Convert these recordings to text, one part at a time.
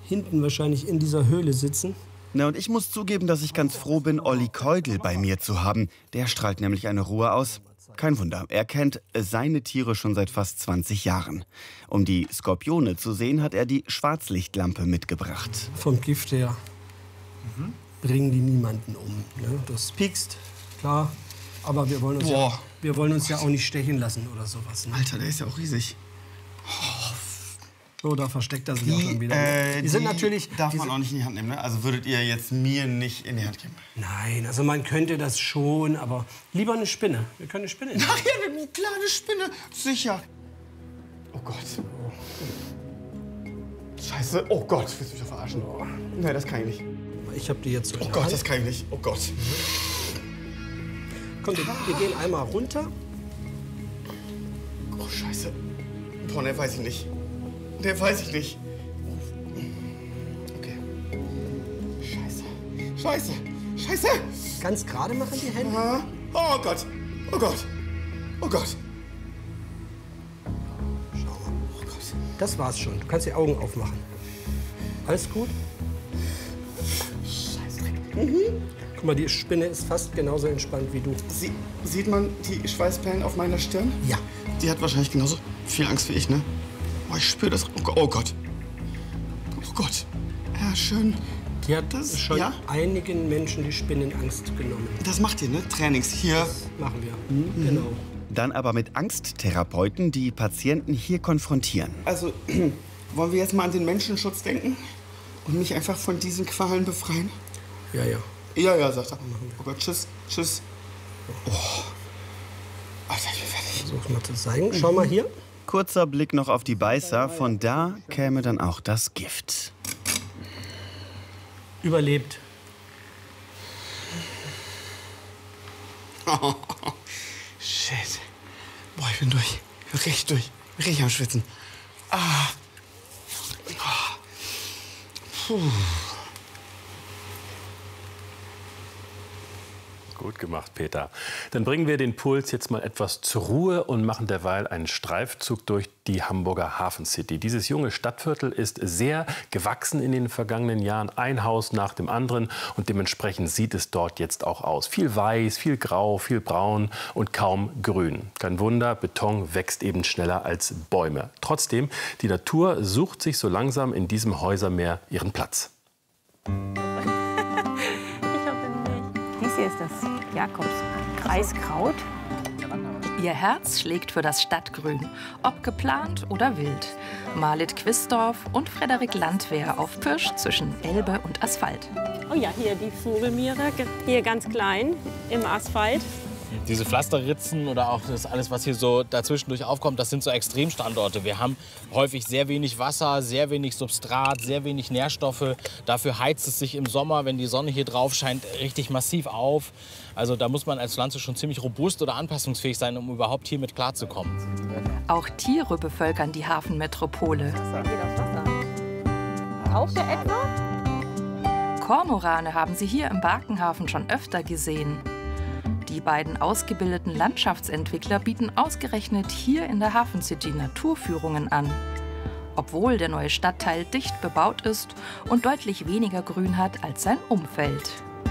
hinten wahrscheinlich in dieser Höhle sitzen. Na, und ich muss zugeben, dass ich ganz froh bin, Olli Keudel bei mir zu haben. Der strahlt nämlich eine Ruhe aus. Kein Wunder, er kennt seine Tiere schon seit fast 20 Jahren. Um die Skorpione zu sehen, hat er die Schwarzlichtlampe mitgebracht. Vom Gift her bringen die niemanden um. Ne? Das piekst, klar, aber wir wollen uns ja auch nicht stechen lassen oder sowas. Ne? Alter, der ist ja auch riesig. So, da versteckt er sich auch schon wieder. Die sind natürlich... Darf man auch nicht in die Hand nehmen, ne? Also würdet ihr jetzt mir nicht in die Hand geben? Nein, also man könnte das schon, aber lieber eine Spinne. Wir können eine Spinne nehmen. Nein, eine kleine Spinne, sicher. Oh Gott. Scheiße, oh Gott, willst du mich doch verarschen? Nein, das kann ich nicht. Ich hab die jetzt so. Oh Gott, das kann ich nicht. Oh Gott. Komm, wir gehen einmal runter. Oh, Scheiße. Boah, ne, weiß ich nicht. Ne, weiß ich nicht. Okay. Scheiße. Scheiße. Scheiße. Ganz gerade machen die Hände. Ah. Oh Gott. Oh Gott. Oh Gott. Schau mal. Oh Gott. Das war's schon. Du kannst die Augen aufmachen. Alles gut? Scheißdreck. Guck mal, die Spinne ist fast genauso entspannt wie du. Sieht man die Schweißperlen auf meiner Stirn? Ja. Die hat wahrscheinlich genauso viel Angst wie ich, ne? Oh, ich spüre das. Oh Gott. Oh Gott. Ja, schön. Die hat schon einigen Menschen die Spinnenangst genommen. Das macht ihr, ne? Trainings hier. Das machen wir. Genau. Dann aber mit Angsttherapeuten, die Patienten hier konfrontieren. Also, wollen wir jetzt mal an den Menschenschutz denken? Und mich einfach von diesen Qualen befreien? Ja, ja. Ja, sagt er. Oh Gott, tschüss, tschüss. Oh. Alter, ich bin fertig. Versuch's mal zu zeigen. Schau mal hier. Kurzer Blick noch auf die Beißer. Von da käme dann auch das Gift. Überlebt. Oh, shit. Boah, ich bin durch. Ich bin richtig durch. Ich bin richtig am Schwitzen. Ah. Puh. Gut gemacht, Peter. Dann bringen wir den Puls jetzt mal etwas zur Ruhe und machen derweil einen Streifzug durch die Hamburger Hafen City. Dieses junge Stadtviertel ist sehr gewachsen in den vergangenen Jahren. Ein Haus nach dem anderen. Und dementsprechend sieht es dort jetzt auch aus. Viel weiß, viel grau, viel braun und kaum grün. Kein Wunder, Beton wächst eben schneller als Bäume. Trotzdem, die Natur sucht sich so langsam in diesem Häusermeer ihren Platz. Hier ist das Jakobs-Kreiskraut. Ihr Herz schlägt für das Stadtgrün, ob geplant oder wild. Malit Quistorf und Frederik Landwehr auf Pirsch zwischen Elbe und Asphalt. Oh ja, hier die Vogelmiere, hier ganz klein im Asphalt. Diese Pflasterritzen oder auch das alles, was hier so dazwischendurch aufkommt, das sind so Extremstandorte. Wir haben häufig sehr wenig Wasser, sehr wenig Substrat, sehr wenig Nährstoffe. Dafür heizt es sich im Sommer, wenn die Sonne hier drauf scheint, richtig massiv auf. Also da muss man als Pflanze schon ziemlich robust oder anpassungsfähig sein, um überhaupt hier mit klarzukommen. Auch Tiere bevölkern die Hafenmetropole. Taucht der etwa? Kormorane haben Sie hier im Barkenhafen schon öfter gesehen. Die beiden ausgebildeten Landschaftsentwickler bieten ausgerechnet hier in der Hafen City Naturführungen an. Obwohl der neue Stadtteil dicht bebaut ist und deutlich weniger Grün hat als sein Umfeld.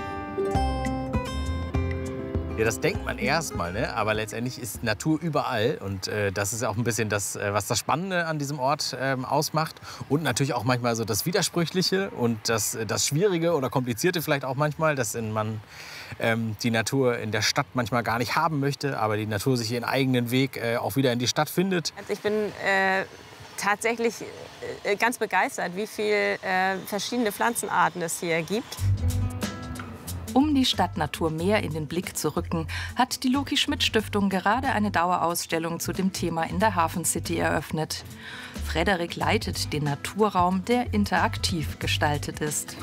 Ja, das denkt man erstmal, ne? Aber letztendlich ist Natur überall. Und das ist auch ein bisschen das, was das Spannende an diesem Ort ausmacht. Und natürlich auch manchmal so das Widersprüchliche und das Schwierige oder Komplizierte vielleicht auch manchmal, dass man die Natur in der Stadt manchmal gar nicht haben möchte, aber die Natur sich ihren eigenen Weg auch wieder in die Stadt findet. Also ich bin tatsächlich ganz begeistert, wie viele verschiedene Pflanzenarten es hier gibt. Um die Stadtnatur mehr in den Blick zu rücken, hat die Loki-Schmidt-Stiftung gerade eine Dauerausstellung zu dem Thema in der Hafen City eröffnet. Frederik leitet den Naturraum, der interaktiv gestaltet ist.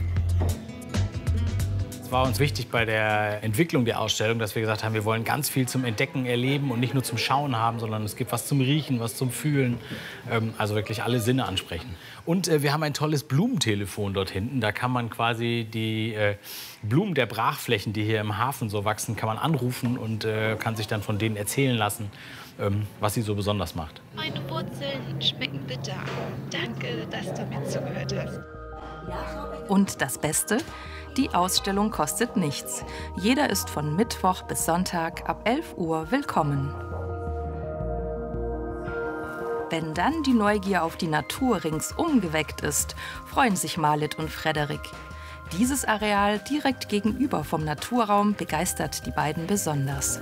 Es war uns wichtig bei der Entwicklung der Ausstellung, dass wir gesagt haben, wir wollen ganz viel zum Entdecken, Erleben und nicht nur zum Schauen haben, sondern es gibt was zum Riechen, was zum Fühlen, also wirklich alle Sinne ansprechen. Und wir haben ein tolles Blumentelefon dort hinten, da kann man quasi die Blumen der Brachflächen, die hier im Hafen so wachsen, kann man anrufen und kann sich dann von denen erzählen lassen, was sie so besonders macht. Meine Wurzeln schmecken bitter. Danke, dass du mir zugehört hast. Und das Beste? Die Ausstellung kostet nichts. Jeder ist von Mittwoch bis Sonntag ab 11 Uhr willkommen. Wenn dann die Neugier auf die Natur ringsum geweckt ist, freuen sich Marlit und Frederik. Dieses Areal direkt gegenüber vom Naturraum begeistert die beiden besonders.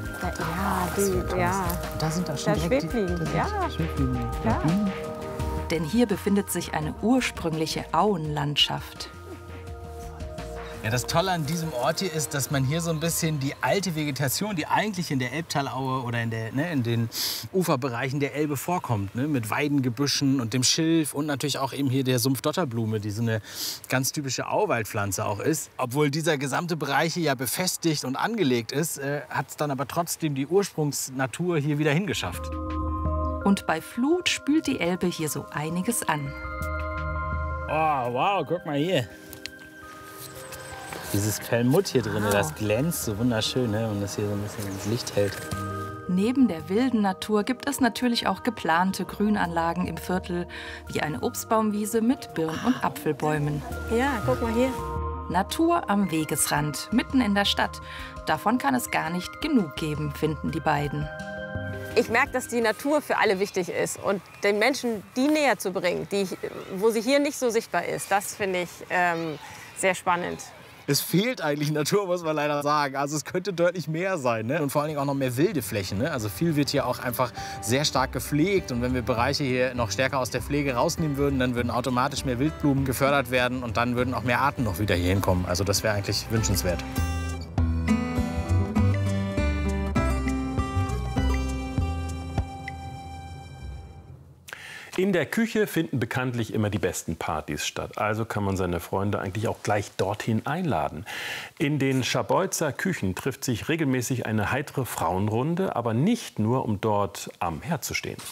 Da sind auch schon direkt Schwebfliegen. Ja. Denn hier befindet sich eine ursprüngliche Auenlandschaft. Ja, das Tolle an diesem Ort hier ist, dass man hier so ein bisschen die alte Vegetation, die eigentlich in der Elbtalaue oder in den Uferbereichen der Elbe vorkommt, ne, mit Weidengebüschen und dem Schilf und natürlich auch eben hier der Sumpfdotterblume, die so eine ganz typische Auwaldpflanze auch ist. Obwohl dieser gesamte Bereich hier ja befestigt und angelegt ist, hat es dann aber trotzdem die Ursprungsnatur hier wieder hingeschafft. Und bei Flut spült die Elbe hier so einiges an. Oh, wow, guck mal hier. Dieses Perlmutt hier drin, das glänzt so wunderschön, ne? Und das hier so ein bisschen ins Licht hält. Neben der wilden Natur gibt es natürlich auch geplante Grünanlagen im Viertel, wie eine Obstbaumwiese mit Birn- und Apfelbäumen. Ja, guck mal hier. Natur am Wegesrand, mitten in der Stadt. Davon kann es gar nicht genug geben, finden die beiden. Ich merke, dass die Natur für alle wichtig ist. Und den Menschen die näher zu bringen, wo sie hier nicht so sichtbar ist, das finde ich sehr spannend. Es fehlt eigentlich Natur, muss man leider sagen. Also es könnte deutlich mehr sein, ne? Und vor allen Dingen auch noch mehr wilde Flächen, ne? Also viel wird hier auch einfach sehr stark gepflegt. Und wenn wir Bereiche hier noch stärker aus der Pflege rausnehmen würden, dann würden automatisch mehr Wildblumen gefördert werden und dann würden auch mehr Arten noch wieder hier hinkommen. Also das wäre eigentlich wünschenswert. In der Küche finden bekanntlich immer die besten Partys statt. Also kann man seine Freunde eigentlich auch gleich dorthin einladen. In den Scharbeutzer Küchen trifft sich regelmäßig eine heitere Frauenrunde, aber nicht nur, um dort am Herd zu stehen.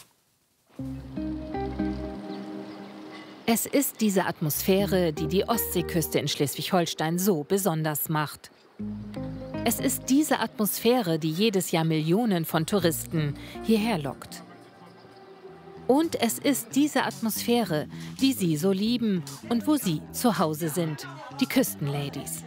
Es ist diese Atmosphäre, die die Ostseeküste in Schleswig-Holstein so besonders macht. Es ist diese Atmosphäre, die jedes Jahr Millionen von Touristen hierher lockt. Und es ist diese Atmosphäre, die Sie so lieben und wo Sie zu Hause sind, die Küstenladies.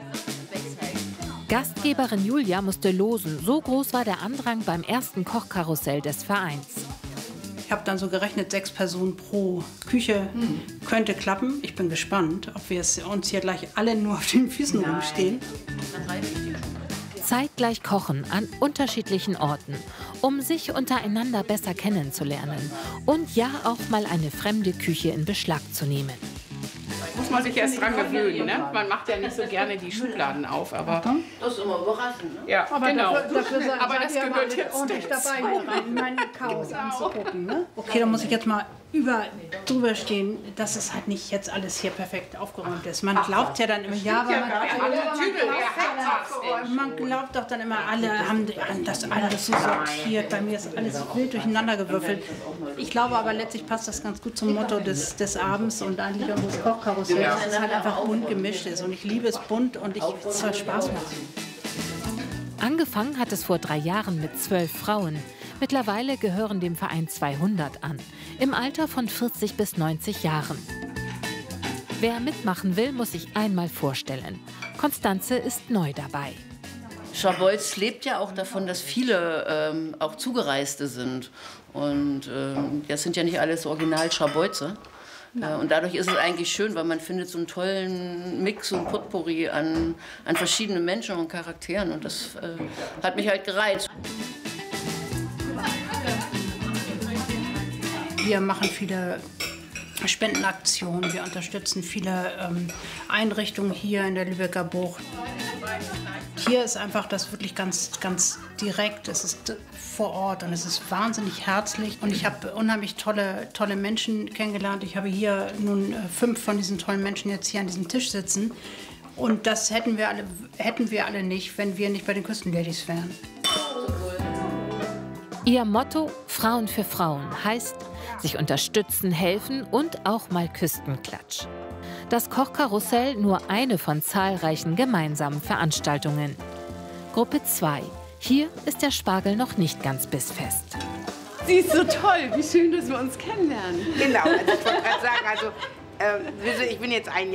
Gastgeberin Julia musste losen, so groß war der Andrang beim ersten Kochkarussell des Vereins. Ich habe dann so gerechnet, 6 Personen pro Küche könnte klappen. Ich bin gespannt, ob wir uns hier gleich alle nur auf den Füßen rumstehen. Zeitgleich kochen an unterschiedlichen Orten, um sich untereinander besser kennenzulernen und ja auch mal eine fremde Küche in Beschlag zu nehmen. Muss man sich erst dran gewöhnen, ne? Man macht ja nicht so gerne die Schubladen auf, aber das ist immer überraschend, ne? Ja, aber genau. aber das gehört jetzt ordentlich dabei, hier rein, mein Chaos anzugucken, ne? Okay, dann muss ich jetzt mal drüber stehen, dass es halt nicht jetzt alles hier perfekt aufgeräumt ist. Man glaubt ja dann immer, ja, aber man glaubt doch dann immer, alle haben das alles so sortiert. Bei mir ist alles wild durcheinander gewürfelt. Ich glaube aber letztlich passt das ganz gut zum Motto des Abends und eigentlich unseres Kochkarussells, dass es halt einfach bunt gemischt ist. Und ich liebe es bunt und es soll Spaß machen. Angefangen hat es vor 3 Jahren mit 12 Frauen. Mittlerweile gehören dem Verein 200 an, im Alter von 40 bis 90 Jahren. Wer mitmachen will, muss sich einmal vorstellen. Konstanze ist neu dabei. Scharbeutz lebt ja auch davon, dass viele auch Zugereiste sind. Und das sind ja nicht alles original Scharbeutzer. Und dadurch ist es eigentlich schön, weil man findet so einen tollen Mix und Potpourri an verschiedenen Menschen und Charakteren. Und das hat mich halt gereizt. Wir machen viele Spendenaktionen, wir unterstützen viele Einrichtungen hier in der Lübecker Bucht. Hier ist einfach das wirklich ganz, ganz direkt, es ist vor Ort und es ist wahnsinnig herzlich. Und ich habe unheimlich tolle Menschen kennengelernt. Ich habe hier nun 5 von diesen tollen Menschen jetzt hier an diesem Tisch sitzen. Und das hätten wir alle nicht, wenn wir nicht bei den Küstenladies wären. Ihr Motto Frauen für Frauen heißt, sich unterstützen, helfen und auch mal Küstenklatsch. Das Kochkarussell nur eine von zahlreichen gemeinsamen Veranstaltungen. Gruppe 2. Hier ist der Spargel noch nicht ganz bissfest. Sie ist so toll. Wie schön, dass wir uns kennenlernen. Genau, also ich wollte gerade sagen, ich bin jetzt 1